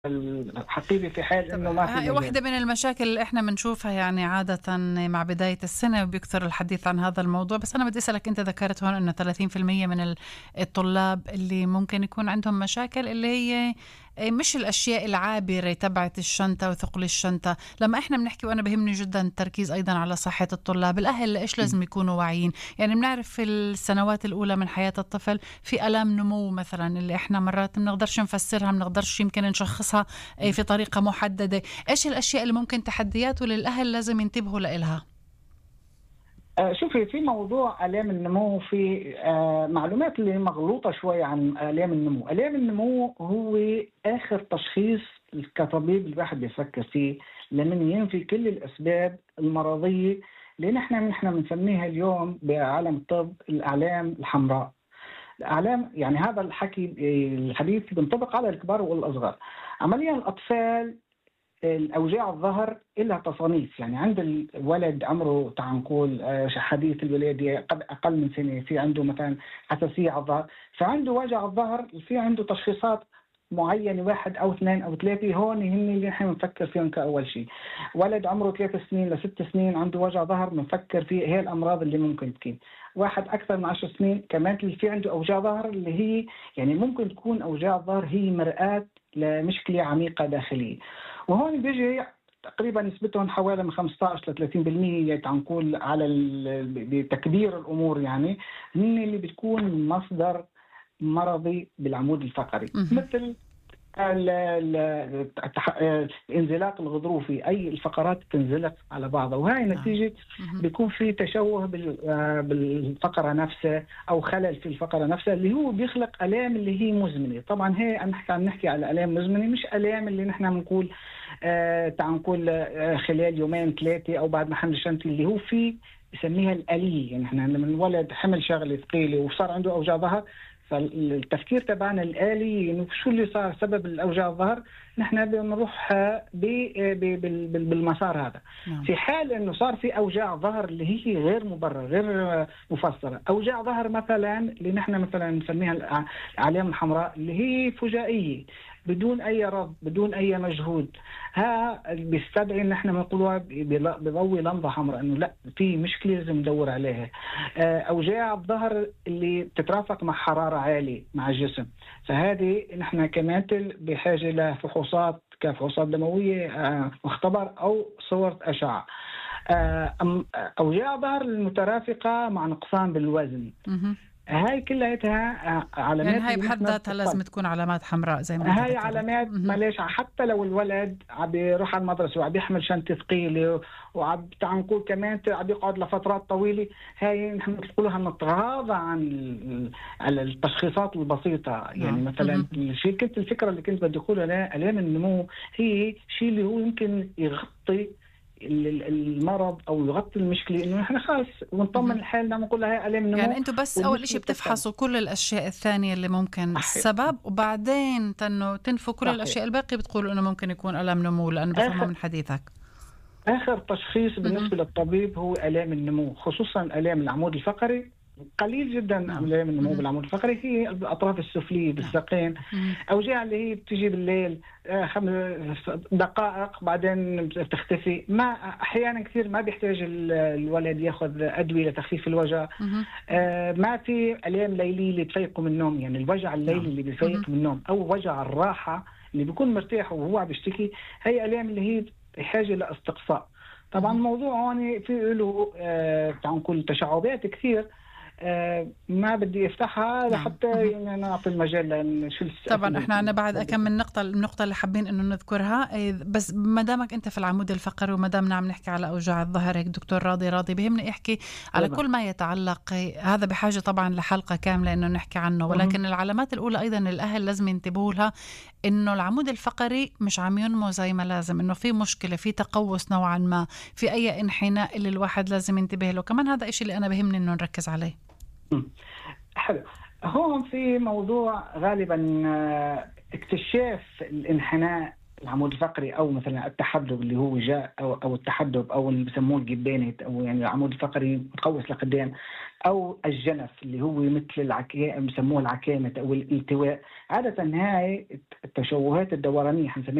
الحقيبة في حال إنه ما في هاي مجال. واحدة من المشاكل اللي احنا بنشوفها يعني عادة مع بداية السنة، وبيكثر الحديث عن هذا الموضوع. بس أنا بدي أسألك، أنت ذكرت هون أنه 30% من الطلاب اللي ممكن يكون عندهم مشاكل اللي هي مش الأشياء العابرة تبعت الشنطة وثقل الشنطة. لما إحنا بنحكي، وأنا بهمني جدا التركيز أيضا على صحة الطلاب، الأهل إيش لازم يكونوا واعيين؟ يعني بنعرف في السنوات الأولى من حياة الطفل في آلام نمو مثلا، اللي إحنا مرات بنقدرش نفسرها، بنقدرش يمكن نشخصها في طريقة محددة. إيش الأشياء اللي ممكن تحديات وللأهل لازم ينتبهوا لإلها؟ شوفي، في موضوع آلام النمو، في معلومات اللي مغلوطة شوية عن آلام النمو. آلام النمو هو آخر تشخيص كطبيب الواحد بيفكر فيه لمن ينفي كل الأسباب المرضية اللي نحن بنسميها اليوم بعالم الطب الأعلام الحمراء. الأعلام يعني هذا الحديث بينطبق على الكبار والأصغر. عمليا الأطفال الأوجاع الظهر لها تصانيف. يعني عند الولد عمره تعال نقول حديث الولادة أقل من سنة، في عنده مثلا حساسية على الظهر، فعنده وجع الظهر، في عنده تشخيصات معينة، 1 أو 2 أو 3. هون هن اللي نحن بنفكر فيهم كأول شيء. ولد عمره 3 سنين ل6 سنين عنده وجع ظهر، بنفكر فيه هي الأمراض اللي ممكن تكون. واحد أكثر من 10 سنين كمان اللي في عنده أوجاع ظهر، اللي هي يعني ممكن تكون أوجاع الظهر هي مرآة لمشكلة عميقة داخلية. وهون بيجي تقريبا نسبتهم حوالي من 15 ل 30%، تنقول على بتكبير الامور، يعني هن اللي بتكون مصدر مرضي بالعمود الفقري، مثل الانزلاق الغضروفي، اي الفقرات تنزلق على بعضها، وهي نتيجه بيكون في تشوه بالفقره نفسها او خلل في الفقره نفسها، اللي هو بيخلق الام اللي هي مزمنه. طبعا هي عم نحكي على الام مزمنه، مش الام اللي نحن بنقول تعال نقول خلال 2 3 او بعد ما حمل الشنطه، اللي هو في بسميها الآلية. يعني احنا لما الولد حمل شغله ثقيله وصار عنده اوجاع ظهر، فالتفكير تبعنا الآلي إنه شو اللي صار سبب الأوجاع الظهر، نحن بنروح بالمسار هذا. في حال إنه صار في أوجاع ظهر اللي هي غير مبرر، غير مفسرة، أوجاع ظهر مثلا اللي نحن مثلا نسميها العلامة الحمراء، اللي هي فجائية بدون أي رد، بدون أي مجهود، ها بيستدعي إن احنا بنقولها بضوي لمبة حمراء إنه لا، في مشكلة لازم ندور عليها. أوجاع الظهر اللي تترافق مع حرارة عالية مع الجسم، فهذه نحن كمان بحاجة لفحوصات كفحوصات دموية مختبر أو صورة أشعة. أوجاع ظهر المترافقة مع نقصان بالوزن، هاي كلها علامات، يعني هاي بحد ذاتها لازم تكون علامات حمراء زي ما انت هاي ذكرت. علامات. معلش، حتى لو الولد عم بيروح على المدرسة وعم بيحمل شنطة ثقيلة وعم نقول كمان عم بيقعد لفترات طويلة، هاي نحن بنقولها نتغاضى عن التشخيصات البسيطة. يعني مثلا الفكرة اللي كنت بدي أقولها، آلام النمو هي شيء اللي هو يمكن يغطي المرض او يغطي المشكله، انه نحن خلص ونطمن لحالنا ونقول لها الام نمو. يعني انتم بس اول شيء بتفحصوا كل الاشياء الثانيه اللي ممكن السبب، وبعدين تنفوا كل الاشياء الباقيه بتقولوا انه ممكن يكون الم نمو، لانه بفهمها من حديثك. اخر تشخيص بالنسبه للطبيب هو الام النمو، خصوصا الام العمود الفقري. قليل جدا الام النمو بالعمود الفقري، هي الاطراف السفليه بالساقين. اوجاع اللي هي بتيجي بالليل 5 دقائق بعدين بتختفي. ما احيانا كثير ما بيحتاج الولد ياخذ ادويه لتخفيف الوجع. ما في الام ليليه اللي تفيقه من النوم، يعني الوجع الليلي اللي بيفيق من النوم، او وجع الراحه اللي بيكون مرتاح وهو عم بيشتكي، هي الام اللي هي بحاجه لاستقصاء. طبعا الموضوع هون في له تعال نقول تشعبات كثير، ما بدي افتحها لحتى يعني نعطي المجال لنشيل. طبعا احنا عنا بعد كم من النقطة اللي حابين انه نذكرها. بس ما دامك انت في العمود الفقري وما دامنا عم نحكي على اوجاع الظهر، هيك دكتور راضي بهمني احكي على كل ما يتعلق. هذا بحاجة طبعا لحلقة كاملة انه نحكي عنه، ولكن العلامات الاولى ايضا الاهل لازم ينتبهوا لها، انه العمود الفقري مش عم ينمو زي ما لازم، انه في مشكلة، في تقوس نوعا ما، في اي انحناء اللي الواحد لازم ينتبه له. كمان هذا اشي اللي انا بهمني انه نركز عليه. حلو. هون في موضوع غالبا اكتشاف الانحناء العمود الفقري، او مثلا التحدب اللي هو جاء، او التحدب، او اللي بسموه الجبانه، او يعني العمود الفقري متقوس لقدام، او الجنف اللي هو مثل بسموه العكامه او الالتواء. عاده هاي التشوهات الدورانيه حنسميها